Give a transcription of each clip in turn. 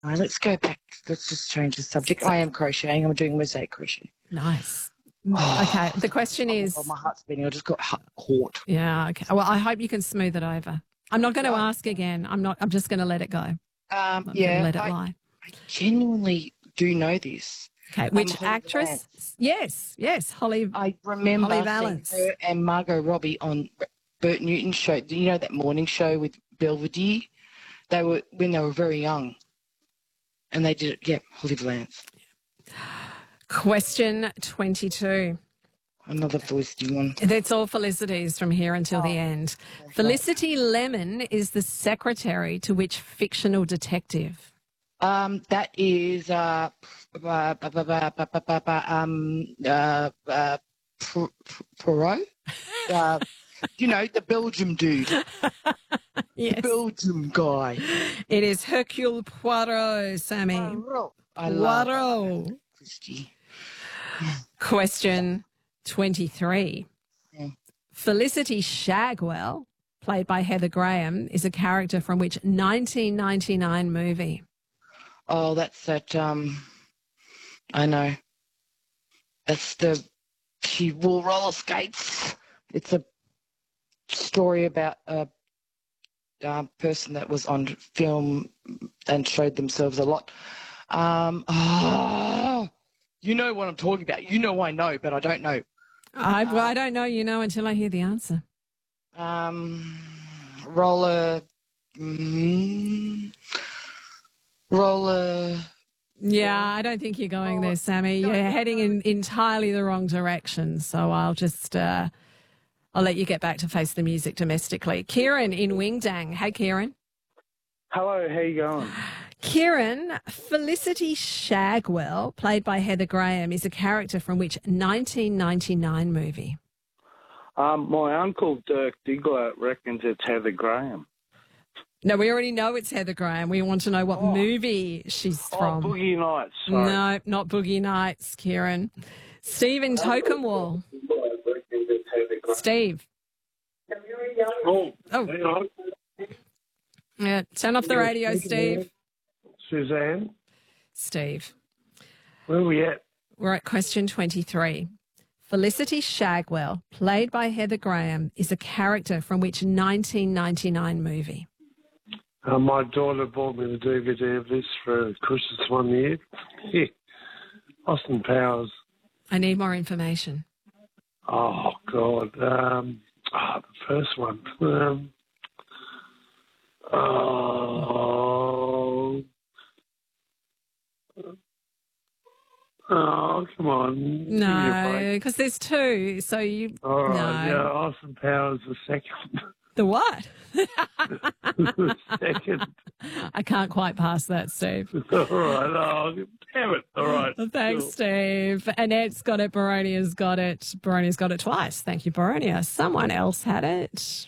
Let's go back. Let's just change the subject. I am crocheting. I'm doing mosaic crochet. Nice. Okay. The question is. Oh, my heart's beating. I just got caught. Yeah. Okay. Well, I hope you can smooth it over. I'm not going to ask again. I'm just going to let it go. Yeah. Let it lie. I genuinely do know this. Okay. Which actress? Yes. Holly. I remember Holly seeing Valance. her and Margot Robbie on Bert Newton's show. Do you know that morning show with Belvedere? They were when they were very young. And they did it, yeah, Holly Valance. Question 22. Another Felicity one. That's all Felicities from here until the end. Okay. Felicity Lemon is the secretary to which fictional detective? That is Poirot. You know, the Belgium dude. Yes. The Belgium guy. It is Hercule Poirot, Sammy. I love Poirot. Question 23. Yeah. Felicity Shagwell, played by Heather Graham, is a character from which 1999 movie? Oh, that's that, I know. That's she wore roller skates. It's a story about a person that was on film and showed themselves a lot. You know what I'm talking about. You know I know, but I don't know. I don't know you know until I hear the answer. Roller. Yeah, I don't think you're going there, Sammy. You're heading in entirely the wrong direction. So I'll just I'll let you get back to face the music domestically. Kieran in Wingdang. Hey, Kieran. Hello, how you going? Kieran, Felicity Shagwell, played by Heather Graham, is a character from which 1999 movie? My uncle Dirk Diggler reckons it's Heather Graham. No, we already know it's Heather Graham. We want to know what movie she's from. Boogie Nights. Sorry. No, not Boogie Nights, Kieran. Steve in Tocumwal. Steve. Oh. Yeah, turn off the radio, Steve. Suzanne. Steve. Where are we at? We're at question 23. Felicity Shagwell, played by Heather Graham, is a character from which 1999 movie? My daughter bought me the DVD of this for Christmas one year. Yeah. Austin Powers. I need more information. Oh, God. The first one. Oh, come on. No, because there's two, so you... All right, no. Yeah, Austin Powers the second. The what? The second. I can't quite pass that, Steve. All right. Oh, damn it. All right. Thanks, cool. Steve. Annette's got it. Baronia's got it. Baronia's got it twice. Thank you, Baronia. Someone else had it.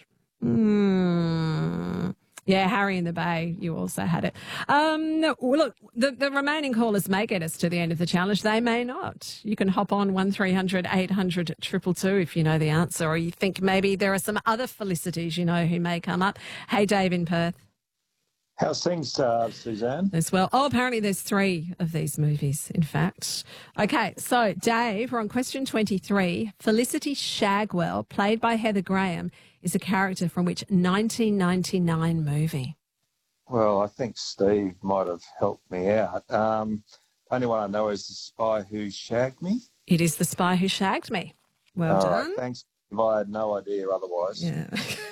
Yeah, Harry in the Bay, you also had it. Look, the remaining callers may get us to the end of the challenge. They may not. You can hop on 1300 800 222 if you know the answer, or you think maybe there are some other Felicities you know who may come up. Hey, Dave in Perth. How's things, Suzanne? As well. Oh, apparently there's 3 of these movies, in fact. Okay, so Dave, we're on question 23. Felicity Shagwell, played by Heather Graham, is a character from which 1999 movie? Well, I think Steve might have helped me out. Only one I know is The Spy Who Shagged Me. It is The Spy Who Shagged Me. Well done. Right, thanks. If I had no idea otherwise. Yeah.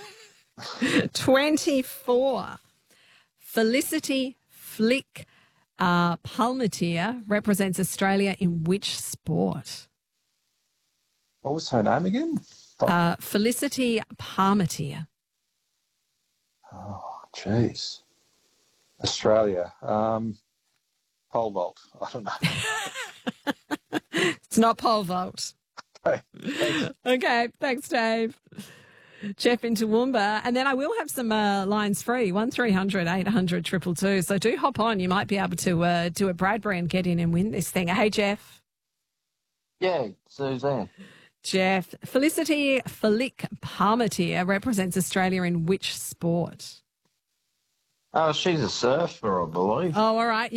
24. Felicity Flick Palmetier represents Australia in which sport? What was her name again? Felicity Palmetier. Oh, jeez. Australia. Pole vault. I don't know. It's not pole vault. Okay, thanks, Dave. Jeff in Toowoomba. And then I will have some lines free, 1300 800 222. So do hop on. You might be able to do a Bradbury and get in and win this thing. Hey, Jeff. Yeah, Suzanne. Jeff, Felicity Flick Palmetier represents Australia in which sport? Oh, she's a surfer, I believe. Oh, all right.